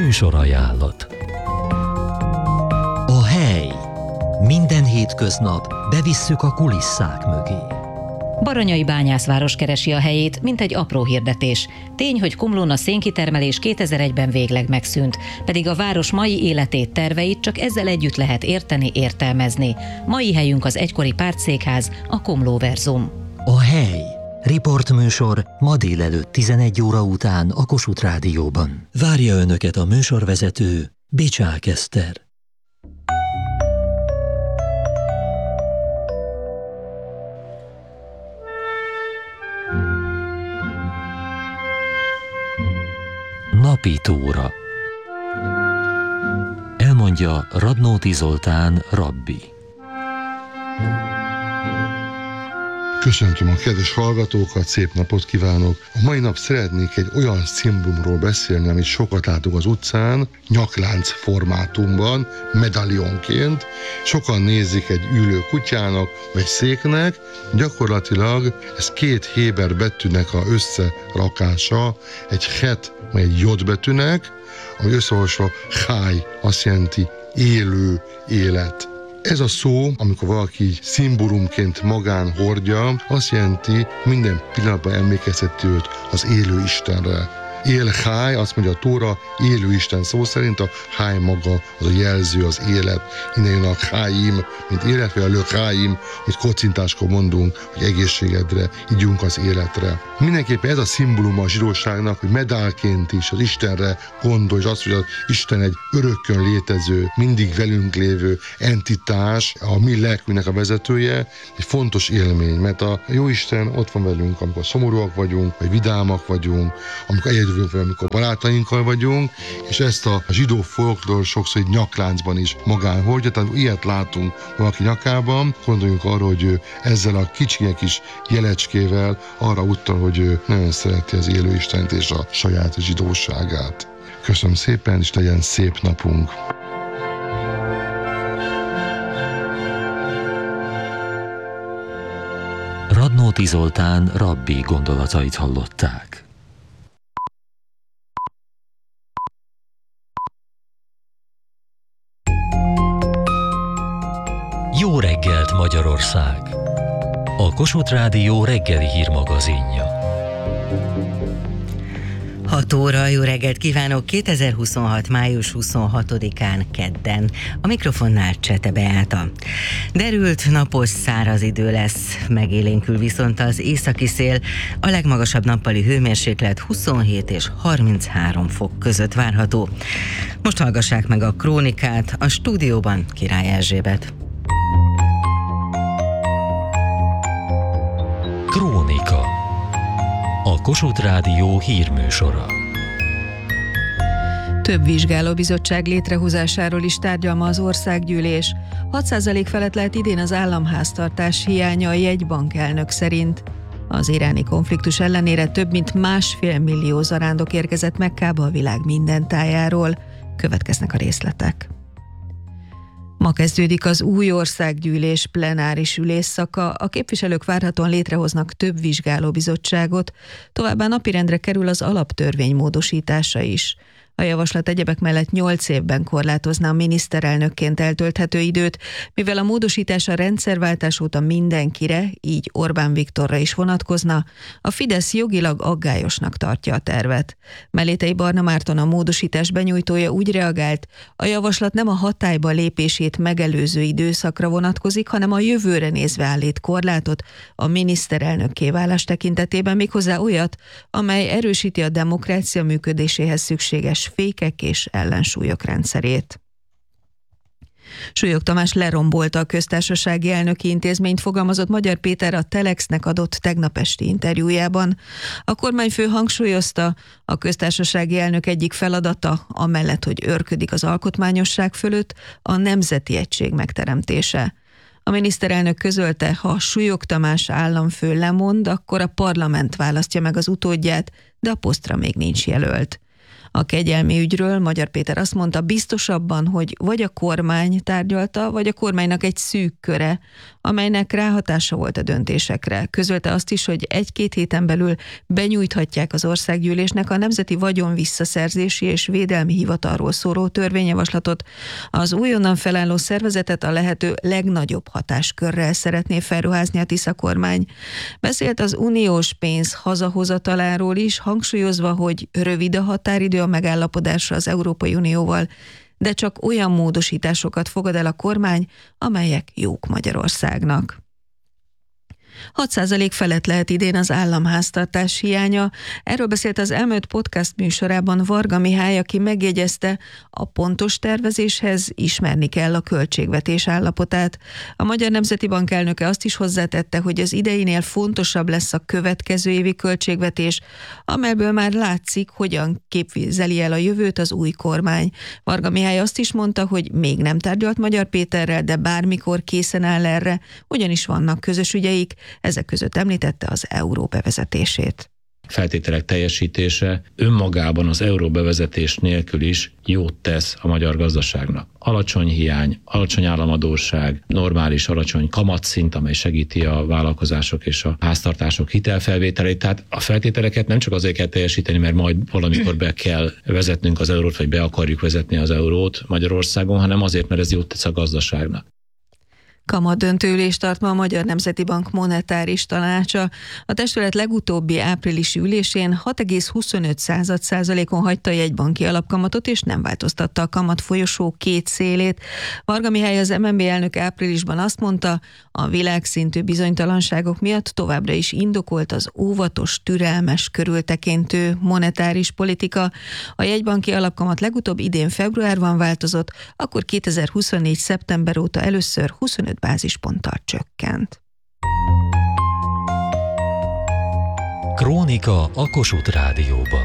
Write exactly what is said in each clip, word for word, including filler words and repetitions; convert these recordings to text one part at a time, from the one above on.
Műsorajánlat. A hely. Minden hétköznap bevisszük a kulisszák mögé. Baranyai bányászváros keresi a helyét, mint egy apró hirdetés. Tény, hogy Komlón a szénkitermelés kétezer-egyben végleg megszűnt, pedig a város mai életét, terveit csak ezzel együtt lehet érteni, értelmezni. Mai helyünk az egykori pártszékház, a Komlóverzum. A hely. Riportműsor ma délelőtt tizenegy óra után a Kossuth Rádióban. Várja Önöket a műsorvezető, Bicsák Eszter. Napi túra. Elmondja Radnóti Zoltán rabbi. Köszöntöm a kedves hallgatókat, szép napot kívánok! A mai nap szeretnék egy olyan szimbólumról beszélni, amit sokat látunk az utcán, nyaklánc formátumban, medalionként. Sokan nézik egy ülő kutyának, vagy széknek. Gyakorlatilag ez két héber betűnek a összerakása, egy het, vagy egy jod betűnek, ami összeolvasva cháj, azt jelenti élő, élet. Ez a szó, amikor valaki szimbólumként magán hordja, azt jelenti, minden pillanatban emlékezteti őt az élő Istenre. Él cháj, azt mondja a Tóra, élő Isten szó szerint, a cháj maga az a jelző, az élet. Innen jön a cháim, mint élet, vagy a lő cháim, amit kocintáskor mondunk, hogy egészségedre, ígyunk az életre. Mindenképpen ez a szimbóluma a zsidóságnak, hogy medálként is az Istenre gondol, és az, hogy az Isten egy örökkön létező, mindig velünk lévő entitás, a mi lelkünknek a vezetője, egy fontos élmény, mert a Jóisten ott van velünk, amikor szomorúak vagyunk, vagy vidámak vagyunk, amikor egyedül vagy amikor barátainkkal vagyunk, és ezt a zsidó folklór sokszor egy nyakláncban is magán hordja, tehát ilyet látunk valaki nyakában, gondoljunk arra, hogy ő ezzel a kicsi kis jelecskével arra utal, hogy ő nagyon szereti az élő Istent és a saját zsidóságát. Köszönöm szépen, és legyen szép napunk! Radnóti Zoltán rabbi gondolatait hallották. Jó reggelt, Magyarország! A Kossuth Rádió reggeli hírmagazinja. hat óra, jó reggelt kívánok! kétezer-huszonhat. május huszonhatodikán kedden. A mikrofonnál Csete Beáta. Derült, napos, száraz idő lesz, megélénkül viszont az északi szél, a legmagasabb nappali hőmérséklet huszonhét és harminchárom fok között várható. Most hallgassák meg a krónikát, a stúdióban Király Erzsébet. Krónika. A Kossuth Rádió hírműsora. Több vizsgálóbizottság létrehozásáról is tárgyal ma az országgyűlés. hat százalék felett lehet idén az államháztartás hiánya a jegybank elnök szerint. Az iráni konfliktus ellenére több mint másfél millió zarándok érkezett Mekkába a világ minden tájáról. Következnek a részletek. Ma kezdődik az új országgyűlés plenáris ülésszaka, a képviselők várhatóan létrehoznak több vizsgálóbizottságot, továbbá napirendre kerül az alaptörvény módosítása is. A javaslat egyebek mellett nyolc évben korlátozná a miniszterelnökként eltölthető időt, mivel a módosítás a rendszerváltás óta mindenkire, így Orbán Viktorra is vonatkozna, a Fidesz jogilag aggályosnak tartja a tervet. Mellétei Barna Márton, a módosítás benyújtója úgy reagált, a javaslat nem a hatályba lépését megelőző időszakra vonatkozik, hanem a jövőre nézve állít korlátot a miniszterelnökké válás tekintetében, méghozzá olyat, amely erősíti a demokrácia működéséhez szükséges fékek és ellensúlyok rendszerét. Súlyog Tamás lerombolta a köztársasági elnöki intézményt, fogalmazott Magyar Péter a Telexnek adott tegnap esti interjújában. A kormányfő hangsúlyozta, a köztársasági elnök egyik feladata, amellett, hogy őrködik az alkotmányosság fölött, a nemzeti egység megteremtése. A miniszterelnök közölte, ha Súlyog Tamás államfő lemond, akkor a parlament választja meg az utódját, de a posztra még nincs jelölt. A kegyelmi ügyről Magyar Péter azt mondta, biztosabban, hogy vagy a kormány tárgyalta, vagy a kormánynak egy szűk köre, amelynek ráhatása volt a döntésekre. Közölte azt is, hogy egy-két héten belül benyújthatják az országgyűlésnek a Nemzeti Vagyon Visszaszerzési és Védelmi Hivatalról szóló törvényjavaslatot. Az újonnan felálló szervezetet a lehető legnagyobb hatáskörrel szeretné felruházni a Tisza kormány. Beszélt az uniós pénz hazahozataláról is, hangsúlyozva, hogy rövid a határidő a megállapodásra az Európai Unióval, de csak olyan módosításokat fogad el a kormány, amelyek jók Magyarországnak. hat százalék felett lehet idén az államháztartás hiánya. Erről beszélt az Elmúlt podcast műsorában Varga Mihály, aki megjegyezte, a pontos tervezéshez ismerni kell a költségvetés állapotát. A Magyar Nemzeti Bank elnöke azt is hozzátette, hogy az ideinél fontosabb lesz a következő évi költségvetés, amelyből már látszik, hogyan képviseli el a jövőt az új kormány. Varga Mihály azt is mondta, hogy még nem tárgyalt Magyar Péterrel, de bármikor készen áll erre, ugyanis vannak közös ügyeik. Ezek között említette az euró bevezetését. Feltételek teljesítése önmagában az euró bevezetés nélkül is jót tesz a magyar gazdaságnak. Alacsony hiány, alacsony államadósság, normális alacsony kamatszint, amely segíti a vállalkozások és a háztartások hitelfelvételét. Tehát a feltételeket nem csak azért kell teljesíteni, mert majd valamikor be kell vezetnünk az eurót, vagy be akarjuk vezetni az eurót Magyarországon, hanem azért, mert ez jót tesz a gazdaságnak. Kamatdöntő ülést tart ma a Magyar Nemzeti Bank monetáris tanácsa. A testület legutóbbi áprilisi ülésén hat egész huszonöt százalékon hagyta a jegybanki alapkamatot, és nem változtatta a kamat folyosó két szélét. Varga Mihály, az em en bé elnök áprilisban azt mondta, a világszintű bizonytalanságok miatt továbbra is indokolt az óvatos, türelmes, körültekintő monetáris politika. A jegybanki alapkamat legutóbb idén februárban változott, akkor kétezer-huszonnégy szeptember óta először huszonöt bázisponttal csökkent. Krónika a Kossuth Rádióban.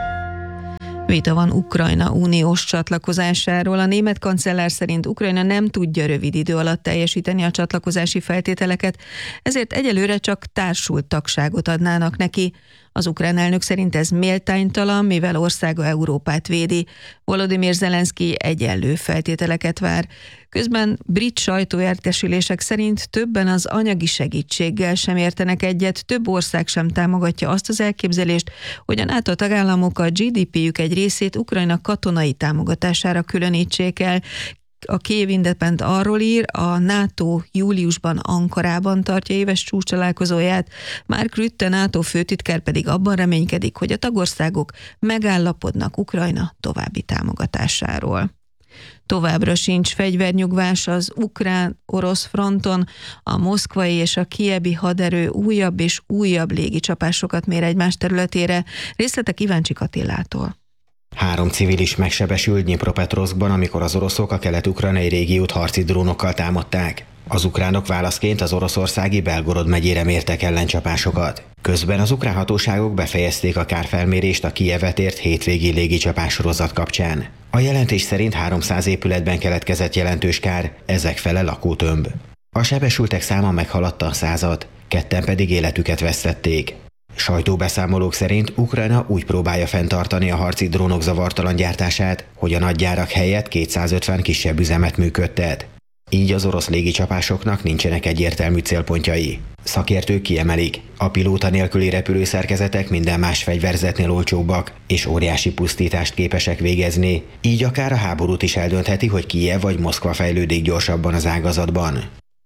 Vita van Ukrajna uniós csatlakozásáról. A német kancellár szerint Ukrajna nem tudja rövid idő alatt teljesíteni a csatlakozási feltételeket, ezért egyelőre csak társult tagságot adnának neki. Az ukrán elnök szerint ez méltánytalan, mivel országa Európát védi. Volodymyr Zelenszky egyenlő feltételeket vár. Közben brit sajtóértesülések szerint többen az anyagi segítséggel sem értenek egyet, több ország sem támogatja azt az elképzelést, hogy a NATO tagállamok a gé dé péjük egy részét Ukrajna katonai támogatására különítsék el. A Kyiv Independent arról ír, a NATO júliusban Ankarában tartja éves csúcstalálkozóját, Mark Rutte NATO főtitkár pedig abban reménykedik, hogy a tagországok megállapodnak Ukrajna további támogatásáról. Továbbra sincs fegyvernyugvás az ukrán-orosz fronton, a moszkvai és a kijevi haderő újabb és újabb légicsapásokat mér egymás területére. Részletek Iváncsik Attilától. Három civil is megsebesült Dnipropetrovszkban, amikor az oroszok a kelet-ukrajnai régiót harci drónokkal támadták. Az ukránok válaszként az oroszországi Belgorod megyére mértek ellencsapásokat. Közben az ukrán hatóságok befejezték a kárfelmérést a Kijevet ért hétvégi légicsapássorozat kapcsán. A jelentés szerint háromszáz épületben keletkezett jelentős kár, ezek fele lakótömb. A sebesültek száma meghaladta a százat, ketten pedig életüket vesztették. Sajtóbeszámolók szerint Ukrajna úgy próbálja fenntartani a harci drónok zavartalan gyártását, hogy a nagygyárak helyett kétszázötven kisebb üzemet működtet. Így az orosz légicsapásoknak nincsenek egyértelmű célpontjai. Szakértők kiemelik, a pilóta nélküli repülőszerkezetek minden más fegyverzetnél olcsóbbak, és óriási pusztítást képesek végezni, így akár a háborút is eldöntheti, hogy Kijev vagy Moszkva fejlődik gyorsabban az ágazatban.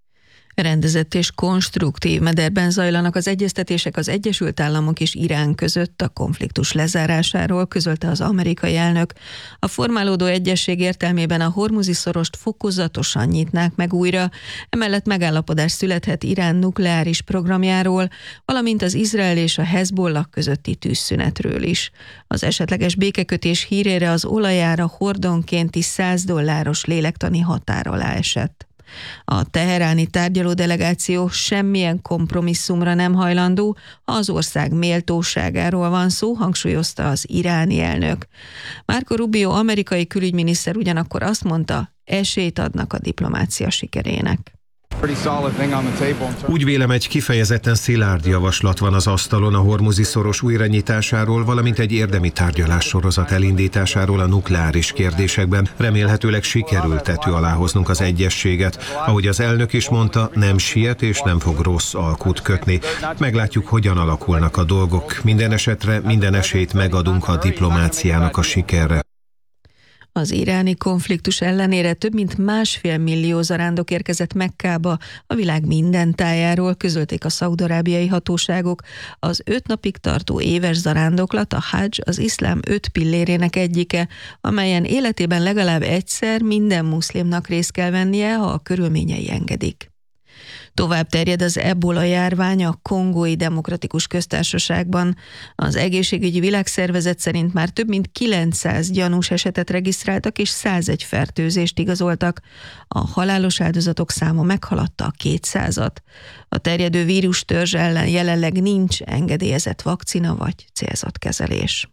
Rendezett és konstruktív mederben zajlanak az egyeztetések az Egyesült Államok és Irán között a konfliktus lezárásáról, közölte az amerikai elnök. A formálódó egyezség értelmében a Hormuzi szorost fokozatosan nyitnák meg újra, emellett megállapodás születhet Irán nukleáris programjáról, valamint az Izrael és a Hezbollah közötti tűzszünetről is. Az esetleges békekötés hírére az olajára hordonkénti száz dolláros lélektani határ alá esett. A teheráni tárgyaló delegáció semmilyen kompromisszumra nem hajlandó, ha az ország méltóságáról van szó, hangsúlyozta az iráni elnök. Marco Rubio amerikai külügyminiszter ugyanakkor azt mondta, esélyt adnak a diplomácia sikerének. Úgy vélem, egy kifejezetten szilárd javaslat van az asztalon a hormuzi szoros újranyitásáról, valamint egy érdemi tárgyalássorozat elindításáról a nukleáris kérdésekben. Remélhetőleg sikerül tető alá hoznunk az egyezséget. Ahogy az elnök is mondta, nem siet és nem fog rossz alkut kötni. Meglátjuk, hogyan alakulnak a dolgok. Minden esetre minden esélyt megadunk a diplomáciának a sikerre. Az iráni konfliktus ellenére több mint másfél millió zarándok érkezett Mekkába a világ minden tájáról, közölték a szaúd-arábiai hatóságok. Az öt napig tartó éves zarándoklat, a hadzs az iszlám öt pillérének egyike, amelyen életében legalább egyszer minden muszlimnak részt kell vennie, ha a körülményei engedik. Tovább terjed az ebola járvány a Kongói Demokratikus Köztársaságban. Az Egészségügyi Világszervezet szerint már több mint kilencszáz gyanús esetet regisztráltak és százegy fertőzést igazoltak. A halálos áldozatok száma meghaladta a kétszázat. A terjedő vírustörzs ellen jelenleg nincs engedélyezett vakcina vagy célzott kezelés.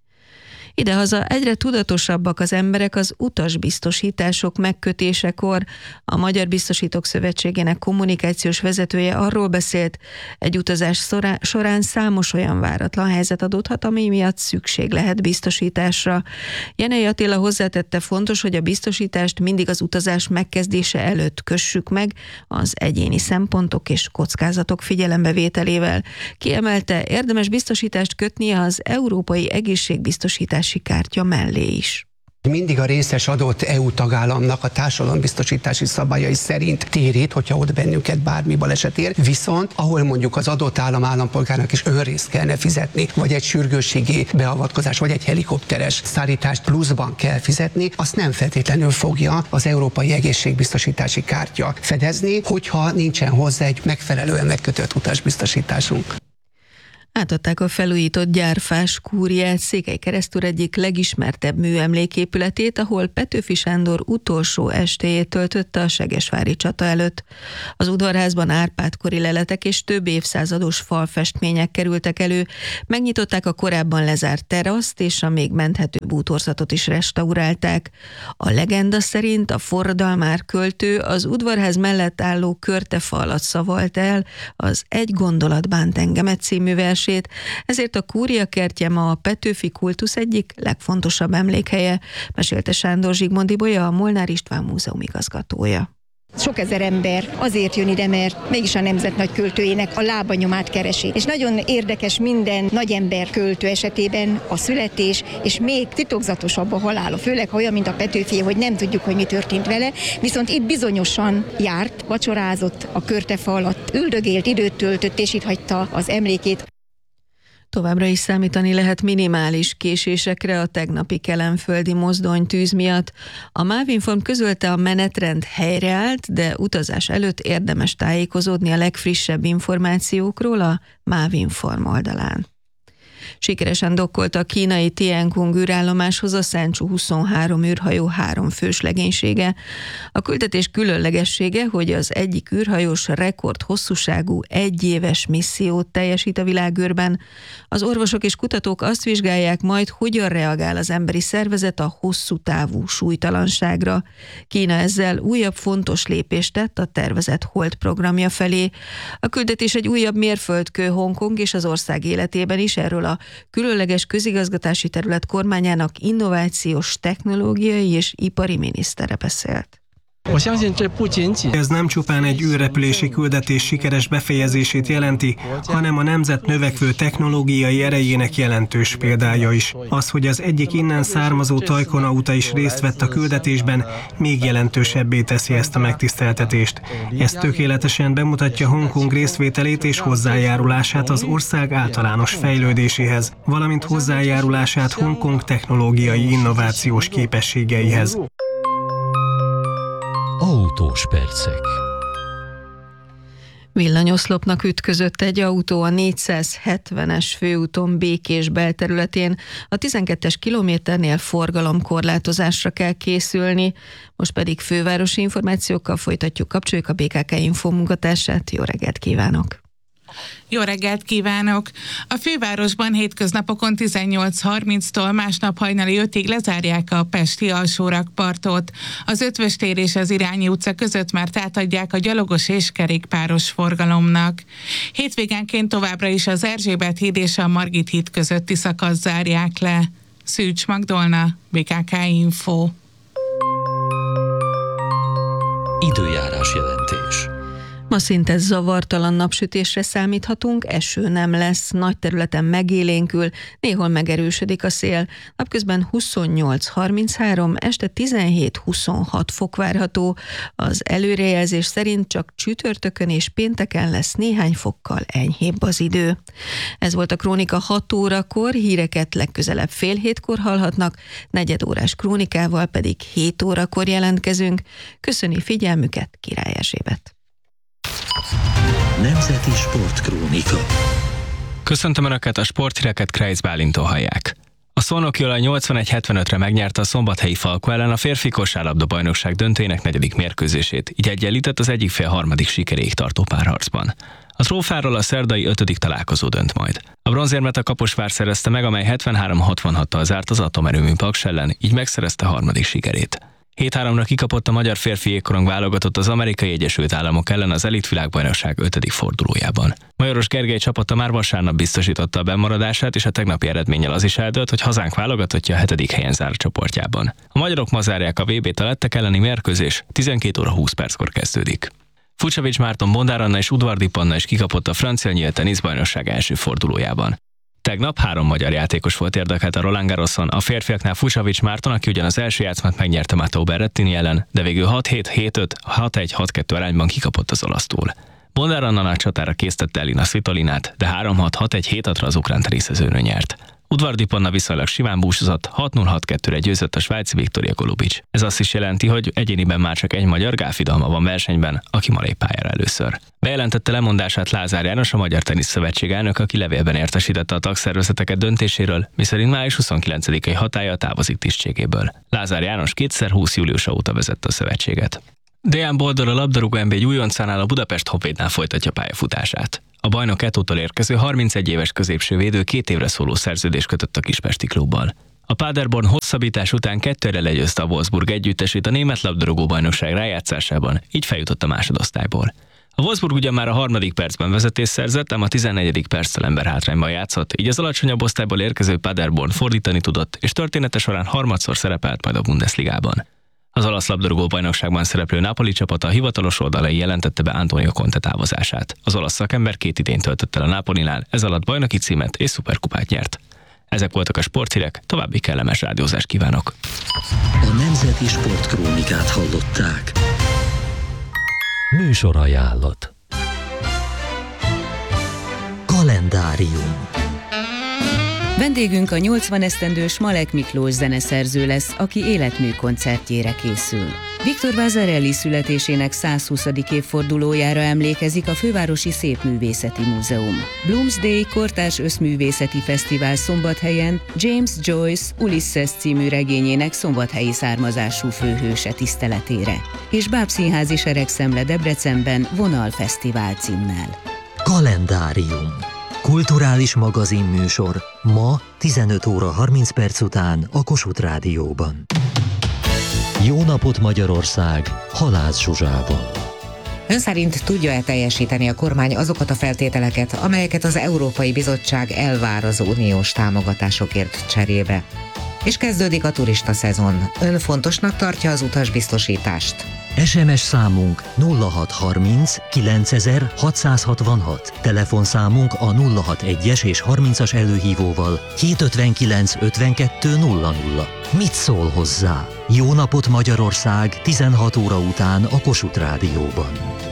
Idehaza egyre tudatosabbak az emberek az utasbiztosítások megkötésekor. A Magyar Biztosítók Szövetségének kommunikációs vezetője arról beszélt, egy utazás során számos olyan váratlan helyzet adódhat, ami miatt szükség lehet biztosításra. Jenei Attila hozzátette, fontos, hogy a biztosítást mindig az utazás megkezdése előtt kössük meg az egyéni szempontok és kockázatok figyelembevételével. Kiemelte, érdemes biztosítást kötnie az Európai Egészségbiztosítás kártya mellé is. Mindig a részes adott é u tagállamnak a társadalombiztosítási szabályai szerint térít, hogyha ott bennünket bármi baleset ér, viszont ahol mondjuk az adott állam állampolgárnak is önrészt kellene fizetni, vagy egy sürgősségi beavatkozás, vagy egy helikopteres szállítást pluszban kell fizetni, azt nem feltétlenül fogja az Európai Egészségbiztosítási Kártya fedezni, hogyha nincsen hozzá egy megfelelően megkötött utasbiztosításunk. Átadták a felújított gyárfás kúriát, Székelykeresztúr egyik legismertebb műemléképületét, ahol Petőfi Sándor utolsó estéjét töltötte a segesvári csata előtt. Az udvarházban Árpád-kori leletek és több évszázados falfestmények kerültek elő, megnyitották a korábban lezárt teraszt, és a még menthető bútorzatot is restaurálták. A legenda szerint a forradalmár költő az udvarház mellett álló körtefa alatt szavalt el az Egy gondolat bánt engemet című versét, ezért a Kúria kertje ma a Petőfi kultusz egyik legfontosabb emlékhelye, mesélte Sándor Zsigmond Ibolya, a Molnár István Múzeum igazgatója. Sok ezer ember azért jön ide, mert mégis a nemzet nagy költőjének a lábanyomát keresi. És nagyon érdekes minden nagyember költő esetében a születés, és még titokzatosabb a halála, főleg ha olyan, mint a Petőfi, hogy nem tudjuk, hogy mi történt vele, viszont itt bizonyosan járt, vacsorázott a körtefa alatt, üldögélt, időt töltött, és itt hagyta az emlékét. Továbbra is számítani lehet minimális késésekre a tegnapi kelenföldi mozdonytűz miatt. A Mávinform közölte, a menetrend helyreállt, de utazás előtt érdemes tájékozódni a legfrissebb információkról a Mávinform oldalán. Sikeresen dokkolt a kínai Tiankung űrállomáshoz a Shenzhou huszonhárom űrhajó három fős legénysége. A küldetés különlegessége, hogy az egyik űrhajós rekord hosszúságú egyéves missziót teljesít a világűrben. Az orvosok és kutatók azt vizsgálják majd, hogyan reagál az emberi szervezet a hosszú távú súlytalanságra. Kína ezzel újabb fontos lépést tett a tervezett Hold programja felé. A küldetés egy újabb mérföldkő Hongkong és az ország életében is, erről a különleges közigazgatási terület kormányának innovációs, technológiai és ipari minisztere beszélt. Ez nem csupán egy űrrepülési küldetés sikeres befejezését jelenti, hanem a nemzet növekvő technológiai erejének jelentős példája is. Az, hogy az egyik innen származó tajkonauta is részt vett a küldetésben, még jelentősebbé teszi ezt a megtiszteltetést. Ez tökéletesen bemutatja Hongkong részvételét és hozzájárulását az ország általános fejlődéséhez, valamint hozzájárulását Hongkong technológiai innovációs képességeihez. Autós percek. Villanyoszlopnak ütközött egy autó a négyszázhetvenes főúton Békés belterületén. A tizenkettes kilométernél forgalomkorlátozásra kell készülni. Most pedig fővárosi információkkal folytatjuk, kapcsoljuk a bé ká ká Info munkatársát. Jó reggelt kívánok! Jó reggelt kívánok! A fővárosban hétköznapokon tizennyolc harminctól másnap hajnali ötig lezárják a pesti alsórakpartot. Az Ötvös tér és az Irányi utca között már átadják a gyalogos és kerékpáros forgalomnak. Hétvégánként továbbra is az Erzsébet híd és a Margit híd közötti szakaszt zárják le. Szűcs Magdolna, bé ká ká Info. Időjárás jelentés. Ma szinte zavartalan napsütésre számíthatunk, eső nem lesz, nagy területen megélénkül, néhol megerősödik a szél. Napközben huszonnyolc harminchárom, este tizenhét huszonhat fok várható. Az előrejelzés szerint csak csütörtökön és pénteken lesz néhány fokkal enyhébb az idő. Ez volt a Krónika hat órakor, híreket legközelebb fél hétkor hallhatnak, negyedórás krónikával pedig hét órakor jelentkezünk. Köszöni figyelmüket, Király Erzsébet. Nemzeti Sportkrónika. Köszöntöm Önöket, a sporthíreket Kreisz Bálintól hallják. A Szolnoki Olaj nyolcvanegy hetvenötre megnyerte a szombathelyi Falko ellen a férfi kosárlabda bajnokság döntőjének negyedik mérkőzését, így egyenlített az egyik fél harmadik sikeréig tartó párharcban. A trófáról a szerdai ötödik találkozó dönt majd. A bronzérmet a Kaposvár szerezte meg, amely hetvenhárom hatvanhattal zárt az atomerőmű Paks ellen, így megszerezte harmadik sikerét. hét háromra kikapott a magyar férfi jégkorong válogatott az Amerikai Egyesült Államok ellen az elitvilágbajnokság ötödik fordulójában. Majoros Gergely csapata már vasárnap biztosította a bennmaradását, és a tegnapi eredménnyel az is eldőlt, hogy hazánk válogatottja a hetedik helyen zár a csoportjában. A magyarok ma zárják a vé bét, a lettek elleni mérkőzés tizenkét óra húsz perckor kezdődik. Fucsovics Márton, Bondár Anna és Udvardi Panna is kikapott a francia nyílt teniszbajnokság első fordulójában. Tegnap három magyar játékos volt érdekelt a Roland Garroson, a férfiaknál Fucsovics Márton, aki ugyan az első játszmát megnyerte Matteo Berrettini ellen, de végül hat hét, hét öt, hat egy, hat kettő arányban kikapott az olasztól. Bondár Anna nagy csatára késztette Elina Svitolinát, de három hat, hat egy, hét hatra az ukrán teniszezőnő nyert. Udvardi Panna viszonylag simán búcsúzott, hat null hat kettőre győzött a svájci Viktoria Golubic. Ez azt is jelenti, hogy egyéniben már csak egy magyar, Gáfi Dalma van versenyben, aki ma lép pályára először. Bejelentette lemondását Lázár János, a Magyar Teniszszövetség elnök, aki levélben értesítette a tagszervezeteket döntéséről, miszerint május huszonkilencedikei hatállyal távozik tisztségéből. Lázár János kétezer-húsz júliusa óta vezette a szövetséget. Dejan Boldor, a labdarúgó en bé egy újoncánál, a Budapest Honvédnál folytatja pályafutását. A bajnok Etótól érkező harmincegy éves középső védő két évre szóló szerződést kötött a kispesti klubbal. A Paderborn hosszabbítás után kettőre legyőzte a Wolfsburg együttesét a német labdarúgó bajnokság rájátszásában, így feljutott a másodosztályból. A Wolfsburg ugyan már a harmadik percben vezetés szerzett, ám a tizennegyedik perccel emberhátrányban játszott, így az alacsonyabb osztályból érkező Paderborn fordítani tudott, és története során harmadszor szerepelt majd a Bundesligában. Az olasz labdarúgó bajnokságban szereplő Napoli csapata a hivatalos oldalai jelentette be Antonio Conte távozását. Az olasz szakember két idényt töltött el a Napolinál, ez alatt bajnoki címet és szuperkupát nyert. Ezek voltak a sporthírek, további kellemes rádiózást kívánok! A Nemzeti Sportkrónikát hallották. Műsorajánlat. Kalendárium. Vendégünk a nyolcvan esztendős Malek Miklós zeneszerző lesz, aki életmű koncertjére készül. Viktor Vasarely születésének százhuszadik évfordulójára emlékezik a Fővárosi Szépművészeti Múzeum. Bloomsday kortárs összművészeti fesztivál Szombathelyen James Joyce Ulysses című regényének szombathelyi származású főhőse tiszteletére, és Bábszínházi Seregszemle Debrecenben Vonalfesztivál címmel. Kalendárium. Kulturális magazinműsor ma tizenöt óra harminc perc után a Kossuth Rádióban. Jó napot Magyarország, Halász Zsuzsával. Ön szerint tudja-e teljesíteni a kormány azokat a feltételeket, amelyeket az Európai Bizottság elvár az uniós támogatásokért cserébe? És kezdődik a turista szezon. Ön fontosnak tartja az utasbiztosítást? es em es számunk nulla hat harminc kilencezer hatszázhatvanhat, telefonszámunk a nulla hat egyes és harmincas előhívóval hétszázötvenkilenc ötvenkettő nulla nulla. Mit szól hozzá? Jó napot Magyarország tizenhat óra után a Kossuth Rádióban.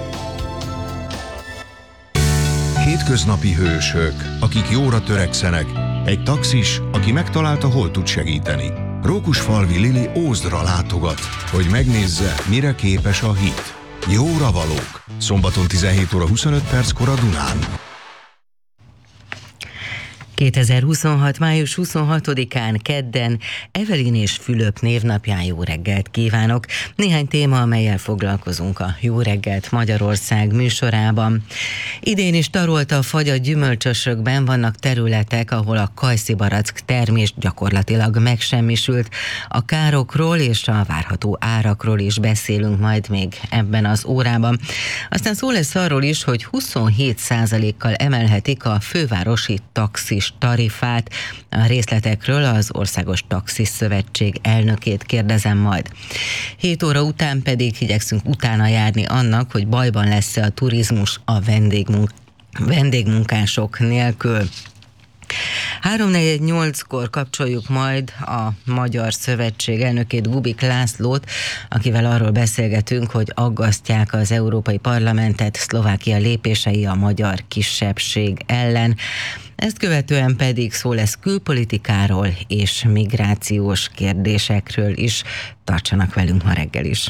Hétköznapi hősök, akik jóra törekszenek, egy taxis, aki megtalálta, hol tud segíteni. Rókusfalvi Lili Ózdra látogat, hogy megnézze, mire képes a hit. Jóra valók. Szombaton tizenhét óra huszonöt perckor a Dunán. kétezer-huszonhat. május huszonhatodikán kedden Evelyn és Fülöp névnapján jó reggelt kívánok. Néhány téma, amellyel foglalkozunk a Jó reggelt Magyarország műsorában. Idén is tarolta a fagy a gyümölcsösökben, vannak területek, ahol a kajszibarack termés gyakorlatilag megsemmisült. A károkról és a várható árakról is beszélünk majd még ebben az órában. Aztán szó lesz arról is, hogy huszonhét százalékkal emelhetik a fővárosi taxis tarifát. A részletekről az Országos Taxis Szövetség elnökét kérdezem majd. hét óra után pedig igyekszünk utána járni annak, hogy bajban lesz-e a turizmus a vendégmunk- vendégmunkások nélkül. háromnegyednyolckor kapcsoljuk majd a Magyar Szövetség elnökét, Gubik Lászlót, akivel arról beszélgetünk, hogy aggasztják az Európai Parlamentet Szlovákia lépései a magyar kisebbség ellen. Ezt követően pedig szó lesz külpolitikáról és migrációs kérdésekről is. Tartsanak velünk ma reggel is.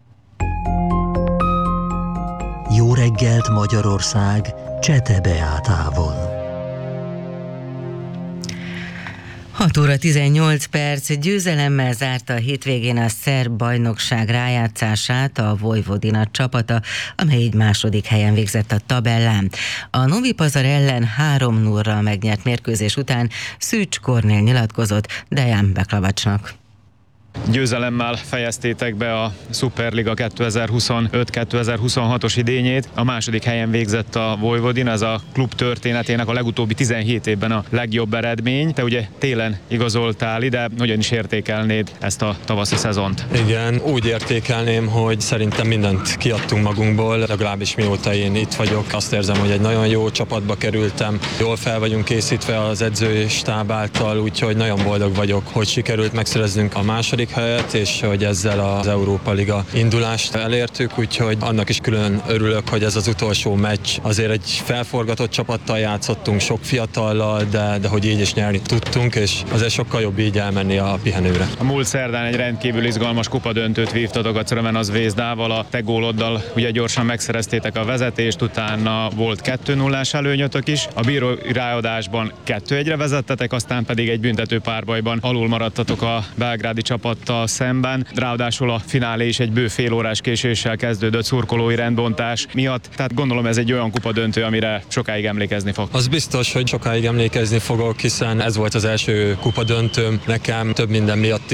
Jó reggelt Magyarország Csete Beátával. hat óra tizennyolc perc, győzelemmel zárta a hétvégén a szerb bajnokság rájátszását a Vojvodina csapata, amely így második helyen végzett a tabellán. A Novi Pazar ellen három nullra megnyert mérkőzés után Szűcs Kornél nyilatkozott Dejan Beklavacsnak. Győzelemmel fejeztétek be a Superliga kétezer-huszonöt kétezer-huszonhatos idényét. A második helyen végzett a Vojvodina, ez a klub történetének a legutóbbi tizenhét évben a legjobb eredmény. Te ugye télen igazoltál ide, hogyan is értékelnéd ezt a tavaszi szezont? Igen, úgy értékelném, hogy szerintem mindent kiadtunk magunkból, legalábbis mióta én itt vagyok. Azt érzem, hogy egy nagyon jó csapatba kerültem, jól fel vagyunk készítve az edzői stáb által, úgyhogy nagyon boldog vagyok, hogy sikerült megszereznünk a második helyet, és hogy ezzel az Európa Liga indulást elértük, úgyhogy annak is külön örülök, hogy ez az utolsó meccs. Azért egy felforgatott csapattal játszottunk, sok fiatallal, de, de hogy így is nyerni tudtunk, és azért sokkal jobb így elmenni a pihenőre. A múlt szerdán egy rendkívül izgalmas kupadöntőt vívtatok a Crvena Zvezdával, a te góloddal ugye gyorsan megszereztétek a vezetést, utána volt kettő nullás előnyötök is, a bírói ráadásban kettő egyre vezettetek, aztán pedig egy büntető párbajban alul maradtatok a belgrádi csapattal szemben. Ráadásul a finálé is egy bő fél órás késéssel kezdődött szurkolói rendbontás miatt. Tehát gondolom ez egy olyan kupadöntő, amire sokáig emlékezni fog. Az biztos, hogy sokáig emlékezni fogok, hiszen ez volt az első kupadöntőm nekem több minden miatt